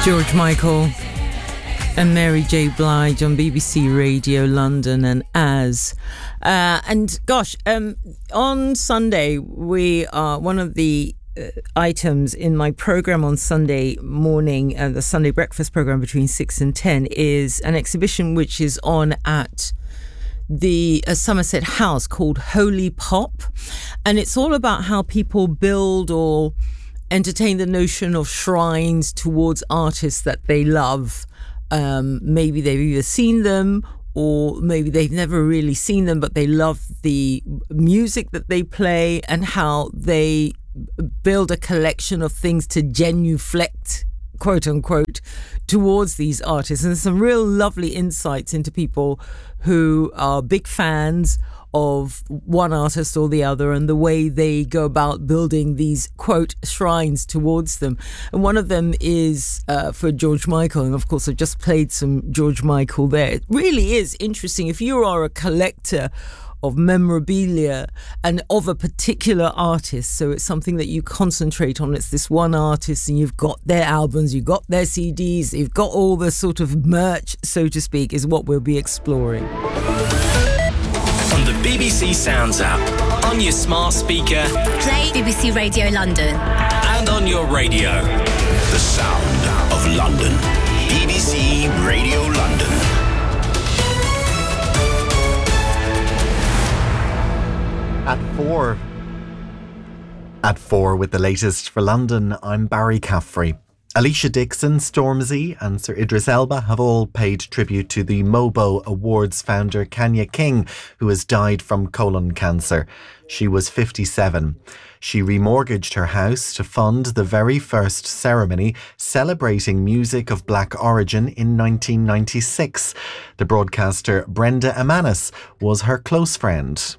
George Michael and Mary J. Blige on BBC Radio London and As. On Sunday, we are one of the items in my programme on Sunday morning, the Sunday breakfast programme between 6 and 10, is an exhibition which is on at the Somerset House called Holy Pop. And it's all about how people build or entertain the notion of shrines towards artists that they love. Maybe they've either seen them or maybe they've never really seen them, but they love the music that they play and how they build a collection of things to genuflect, quote unquote, towards these artists. And there's some real lovely insights into people who are big fans of one artist or the other and the way they go about building these, quote, shrines towards them. And one of them is for George Michael. And of course, I've just played some George Michael there. It really is interesting. If you are a collector of memorabilia and of a particular artist, so it's something that you concentrate on, it's this one artist and you've got their albums, you've got their CDs, you've got all the sort of merch, so to speak, is what we'll be exploring. On the BBC Sounds app, on your smart speaker, play BBC Radio London, and on your radio. The sound of London. BBC Radio London. At 4 with the latest for London, I'm Barry Caffrey. Alicia Dixon, Stormzy and Sir Idris Elba have all paid tribute to the Mobo Awards founder Kanya King, who has died from colon cancer. She was 57. She remortgaged her house to fund the very first ceremony celebrating music of black origin in 1996. The broadcaster Brenda Amanis was her close friend.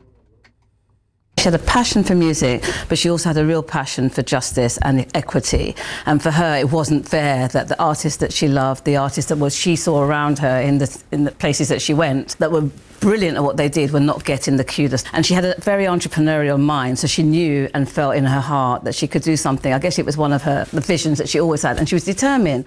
She had a passion for music, but she also had a real passion for justice and equity. And for her, it wasn't fair that the artists that she loved, the artists that she saw around her in the places that she went, that were brilliant at what they did, were not getting the kudos. And she had a very entrepreneurial mind, so she knew and felt in her heart that she could do something. I guess it was one of the visions that she always had, and she was determined.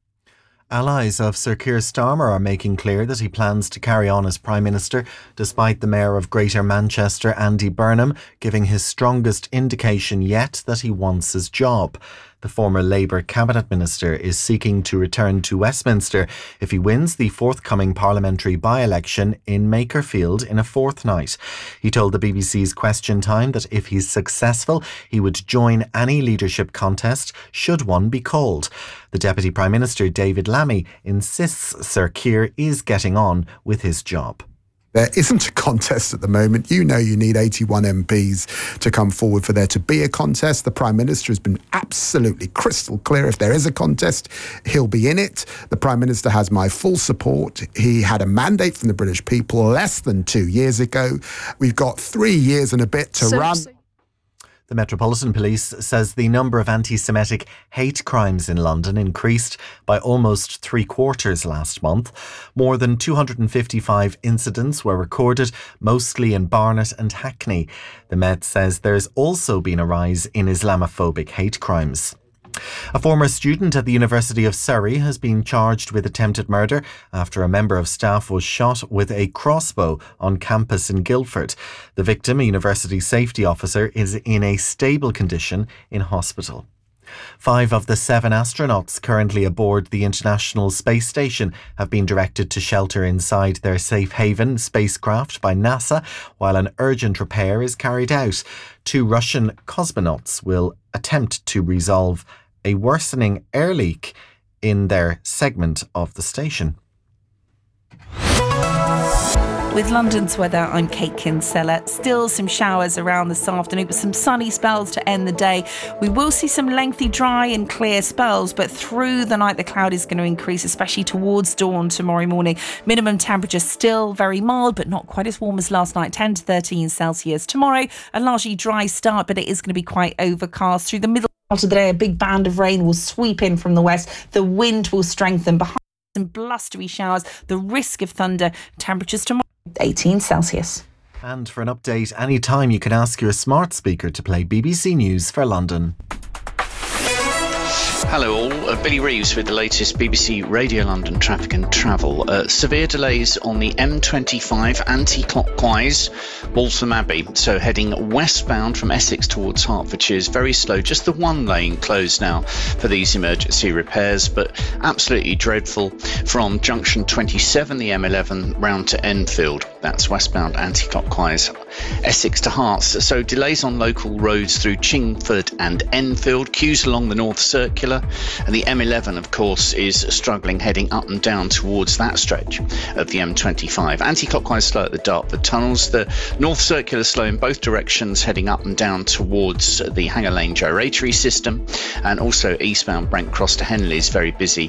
Allies of Sir Keir Starmer are making clear that he plans to carry on as Prime Minister, despite the Mayor of Greater Manchester, Andy Burnham, giving his strongest indication yet that he wants his job. The former Labour Cabinet Minister is seeking to return to Westminster if he wins the forthcoming parliamentary by-election in Makerfield in a fortnight. He told the BBC's Question Time that if he's successful, he would join any leadership contest should one be called. The Deputy Prime Minister, David Lammy, insists Sir Keir is getting on with his job. There isn't a contest at the moment. You know you need 81 MPs to come forward for there to be a contest. The Prime Minister has been absolutely crystal clear. If there is a contest, he'll be in it. The Prime Minister has my full support. He had a mandate from the British people less than 2 years ago. We've got 3 years and a bit to run. The Metropolitan Police says the number of anti-Semitic hate crimes in London increased by almost 3/4 last month. More than 255 incidents were recorded, mostly in Barnet and Hackney. The Met says there's also been a rise in Islamophobic hate crimes. A former student at the University of Surrey has been charged with attempted murder after a member of staff was shot with a crossbow on campus in Guildford. The victim, a university safety officer, is in a stable condition in hospital. 5 of the 7 astronauts currently aboard the International Space Station have been directed to shelter inside their Safe Haven spacecraft by NASA while an urgent repair is carried out. 2 Russian cosmonauts will attempt to resolve a worsening air leak in their segment of the station. With London's weather, I'm Kate Kinsella. Still some showers around this afternoon, but some sunny spells to end the day. We will see some lengthy dry and clear spells, but through the night the cloud is going to increase, especially towards dawn tomorrow morning. Minimum temperature still very mild, but not quite as warm as last night, 10 to 13 Celsius. Tomorrow, a largely dry start, but it is going to be quite overcast. Through the middle part of the day, a big band of rain will sweep in from the west. The wind will strengthen behind some blustery showers. The risk of thunder. Temperatures tomorrow, 18 Celsius. And for an update anytime, you can ask your smart speaker to play BBC News for London. Hello all, Billy Reeves with the latest BBC Radio London traffic and travel. Severe delays on the M25 anti-clockwise Waltham Abbey, so heading westbound from Essex towards Hertfordshire is very slow. Just the one lane closed now for these emergency repairs, but absolutely dreadful from junction 27, the M11, round to Enfield. That's westbound anti-clockwise Essex to Herts. So delays on local roads through Chingford and Enfield, queues along the North Circular, and the M11 of course is struggling heading up and down towards that stretch of the M25. Anti-clockwise slow at the Dartford tunnels, the North Circular slow in both directions heading up and down towards the Hanger Lane gyratory system, and also eastbound Brent Cross to Henley is very busy